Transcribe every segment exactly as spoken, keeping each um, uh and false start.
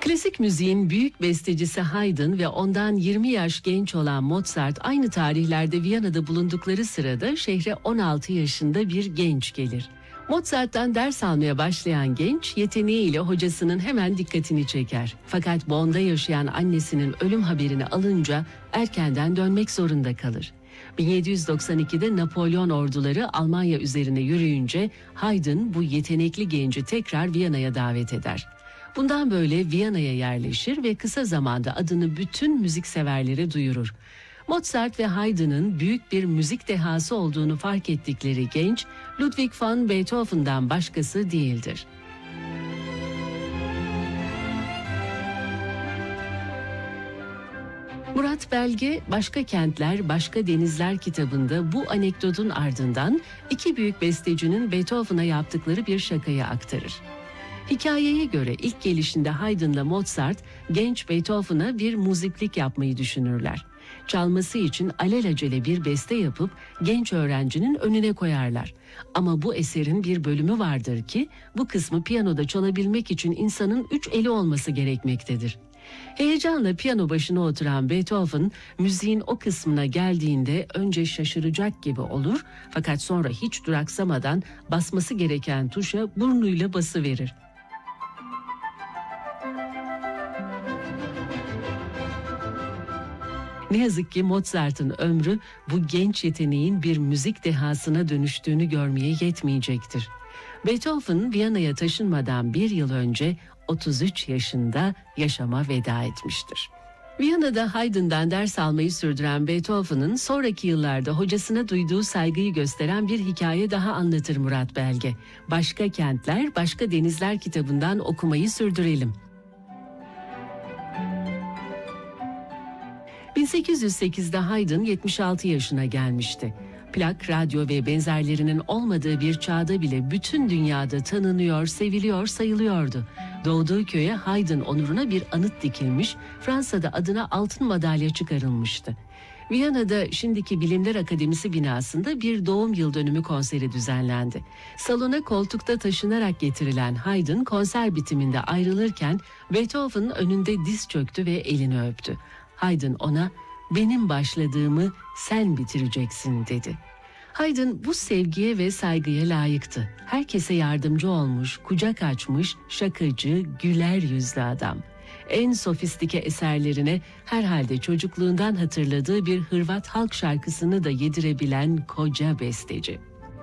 Klasik müziğin büyük bestecisi Haydn ve ondan yirmi yaş genç olan Mozart aynı tarihlerde Viyana'da bulundukları sırada şehre on altı yaşında bir genç gelir. Mozart'tan ders almaya başlayan genç yeteneğiyle hocasının hemen dikkatini çeker. Fakat Bonn'da yaşayan annesinin ölüm haberini alınca erkenden dönmek zorunda kalır. bin yedi yüz doksan ikide Napolyon orduları Almanya üzerine yürüyünce Haydn bu yetenekli genci tekrar Viyana'ya davet eder. Bundan böyle Viyana'ya yerleşir ve kısa zamanda adını bütün müzikseverlere duyurur. Mozart ve Haydn'ın büyük bir müzik dehası olduğunu fark ettikleri genç, Ludwig van Beethoven'dan başkası değildir. Murat Belge, Başka Kentler, Başka Denizler kitabında bu anekdotun ardından iki büyük bestecinin Beethoven'a yaptıkları bir şakayı aktarır. Hikayeye göre ilk gelişinde Haydn'la Mozart, genç Beethoven'a bir muziplik yapmayı düşünürler. Çalması için alelacele bir beste yapıp genç öğrencinin önüne koyarlar. Ama bu eserin bir bölümü vardır ki bu kısmı piyanoda çalabilmek için insanın üç eli olması gerekmektedir. Heyecanla piyano başına oturan Beethoven, müziğin o kısmına geldiğinde önce şaşıracak gibi olur, fakat sonra hiç duraksamadan basması gereken tuşa burnuyla basıverir. Ne yazık ki Mozart'ın ömrü bu genç yeteneğin bir müzik dehasına dönüştüğünü görmeye yetmeyecektir. Beethoven Viyana'ya taşınmadan bir yıl önce otuz üç yaşında yaşama veda etmiştir. Viyana'da Haydn'dan ders almayı sürdüren Beethoven'ın sonraki yıllarda hocasına duyduğu saygıyı gösteren bir hikaye daha anlatır Murat Belge. Başka Kentler, Başka Denizler kitabından okumayı sürdürelim. bin sekiz yüz sekizde Haydn yetmiş altı yaşına gelmişti. Plak, radyo ve benzerlerinin olmadığı bir çağda bile bütün dünyada tanınıyor, seviliyor, sayılıyordu. Doğduğu köye Haydn onuruna bir anıt dikilmiş, Fransa'da adına altın madalya çıkarılmıştı. Viyana'da şimdiki Bilimler Akademisi binasında bir doğum yıl dönümü konseri düzenlendi. Salona koltukta taşınarak getirilen Haydn konser bitiminde ayrılırken Beethoven'ın önünde diz çöktü ve elini öptü. Haydn ona "Benim başladığımı sen bitireceksin" dedi. Haydn bu sevgiye ve saygıya layıktı. Herkese yardımcı olmuş, kucak açmış, şakacı, güler yüzlü adam. En sofistike eserlerine herhalde çocukluğundan hatırladığı bir Hırvat halk şarkısını da yedirebilen koca besteci.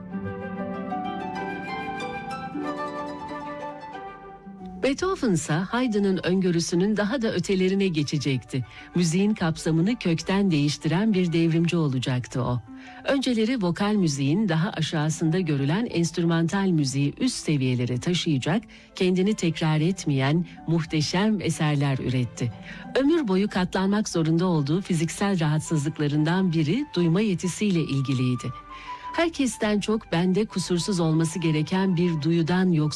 Beethoven ise Haydn'ın öngörüsünün daha da ötelerine geçecekti. Müziğin kapsamını kökten değiştiren bir devrimci olacaktı o. Önceleri vokal müziğin daha aşağısında görülen enstrümantal müziği üst seviyelere taşıyacak, kendini tekrar etmeyen muhteşem eserler üretti. Ömür boyu katlanmak zorunda olduğu fiziksel rahatsızlıklarından biri duyma yetisiyle ilgiliydi. Herkesten çok bende kusursuz olması gereken bir duyudan yoksun